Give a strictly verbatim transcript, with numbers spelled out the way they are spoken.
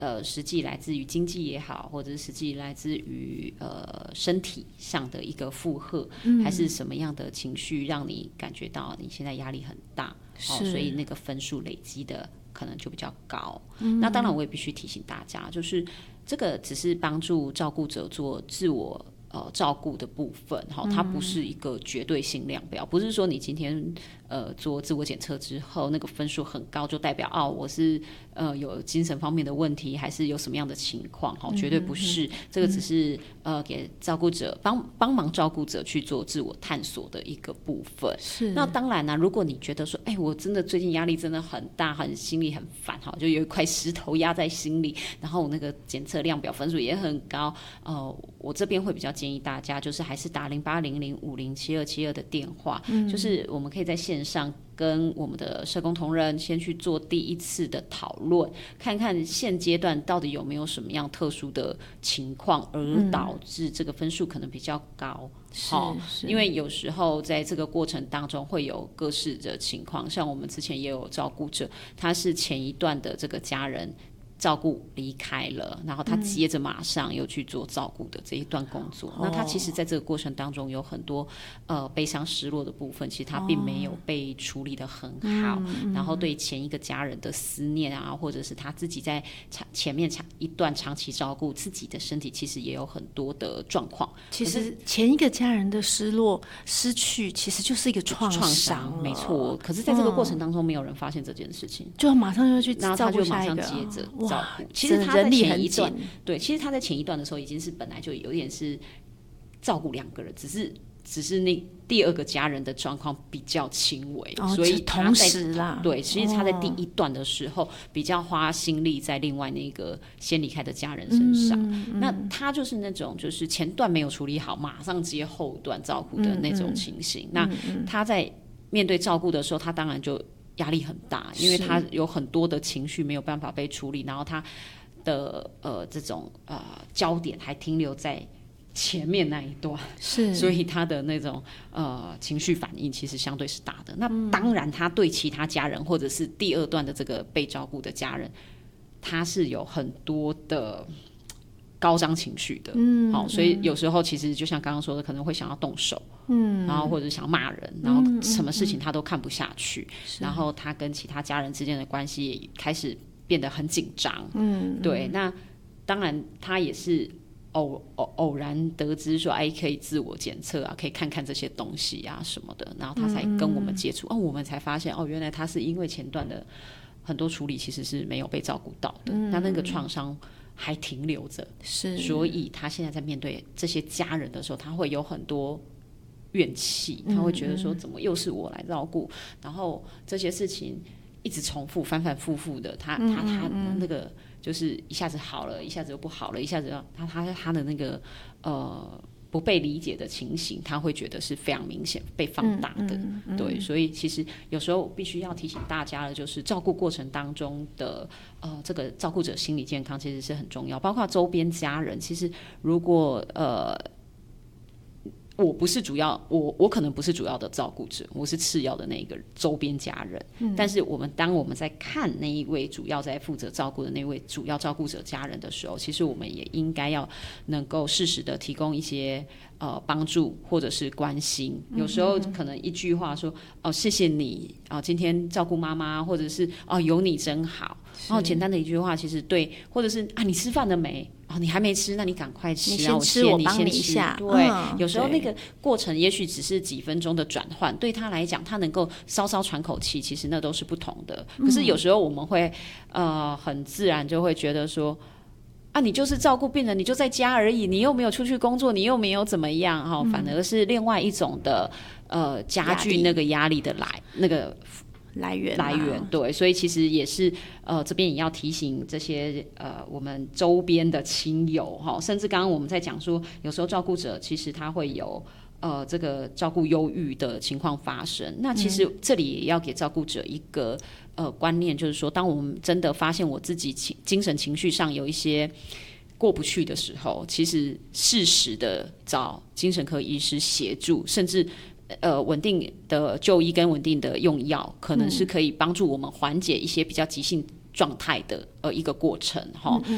呃，实际来自于经济也好，或者是实际来自于呃身体上的一个负荷、嗯，还是什么样的情绪让你感觉到你现在压力很大，哦，所以那个分数累积的可能就比较高。嗯、那当然，我也必须提醒大家，就是这个只是帮助照顾者做自我呃照顾的部分，哈，它不是一个绝对性量表，不是说你今天呃做自我检测之后那个分数很高就代表哦我是呃有精神方面的问题，还是有什么样的情况，哈，绝对不是，嗯、这个只是呃给照顾者帮帮忙照顾者去做自我探索的一个部分。是。那当然啦、啊，如果你觉得说，哎，我真的最近压力真的很大，很心里很烦，哈，就有一块石头压在心里，然后我那个检测量表分数也很高，呃，我这边会比较建议大家，就是还是打零八零零五零七二七二的电话，嗯、就是我们可以在线上跟我们的社工同仁先去做第一次的讨论，看看现阶段到底有没有什么样特殊的情况而导致这个分数可能比较高。嗯、是，因为有时候在这个过程当中会有各式的情况，像我们之前也有照顾者，他是前一段的这个家人照顾离开了，然后他接着马上又去做照顾的这一段工作、嗯、那他其实在这个过程当中有很多呃悲伤失落的部分，其实他并没有被处理得很好、嗯、然后对前一个家人的思念啊，或者是他自己在前面一段长期照顾自己的身体，其实也有很多的状况。 其实前一个家人的失落失去其实就是一个创伤， 没错，可是在这个过程当中没有人发现这件事情、嗯、 就马上就去照顾下一个，然后他就马上接着照顾。其实他在前一段，对，其实他在前一段的时候已经是本来就有点是照顾两个人，只是只是那第二个家人的状况比较轻微、哦、所以他同时啦， 对，其实他在第一段的时候比较花心力在另外那个先离开的家人身上、嗯嗯、那他就是那种就是前段没有处理好马上接后段照顾的那种情形、嗯嗯、那他在面对照顾的时候他当然就压力很大，因为他有很多的情绪没有办法被处理，然后他的呃这种呃焦点还停留在前面那一段，是，所以他的那种呃情绪反应其实相对是大的。那当然，他对其他家人或者是第二段的这个被照顾的家人，他是有很多的高涨情绪的，嗯，好，所以有时候其实就像刚刚说的，可能会想要动手，嗯，然后或者想骂人，然后什么事情他都看不下去，嗯、然后他跟其他家人之间的关系也开始变得很紧张，嗯，对，那当然他也是偶偶偶然得知说，哎，可以自我检测啊，可以看看这些东西啊什么的，然后他才跟我们接触，嗯、哦，我们才发现，哦，原来他是因为前段的很多处理其实是没有被照顾到的，嗯、那那个创伤还停留着，是，所以他现在在面对这些家人的时候，他会有很多怨气，他会觉得说，怎么又是我来照顾，嗯、然后这些事情一直重复，反反复复的，他他他那个就是一下子好了，一下子又不好了，一下子他他他的那个呃。不被理解的情形，他会觉得是非常明显被放大的，嗯嗯嗯、对，所以其实有时候必须要提醒大家的，就是照顾过程当中的呃这个照顾者心理健康其实是很重要，包括周边家人，其实如果呃。我不是主要，我我可能不是主要的照顾者，我是次要的那个周边家人。嗯、但是我们当我们在看那一位主要在负责照顾的那位主要照顾者家人的时候，其实我们也应该要能够适时的提供一些呃帮助或者是关心。有时候可能一句话说哦谢谢你啊、哦，今天照顾妈妈，或者是哦有你真好，然后简单的一句话，其实对，或者是啊你吃饭了没？哦，你还没吃，那你赶快吃， 你先吃， 我帮你一下。 对、嗯，有时候那个过程也许只是几分钟的转换，对他来讲，他能够稍稍喘口气，其实那都是不同的。可是有时候我们会呃很自然就会觉得说，啊，你就是照顾病人，你就在家而已，你又没有出去工作，你又没有怎么样哈、哦，反而是另外一种的呃加剧那个压力的来那个。 来源、啊、 来源对，所以其实也是呃这边也要提醒这些呃我们周边的亲友哈，甚至刚刚我们在讲说，有时候照顾者其实他会有呃这个照顾忧郁的情况发生，那其实这里也要给照顾者一个呃观念，就是说，当我们真的发现我自己情精神情绪上有一些过不去的时候，其实适时的找精神科医师协助，甚至呃，稳定的就医跟稳定的用药，可能是可以帮助我们缓解一些比较急性状态的呃一个过程哈、嗯嗯。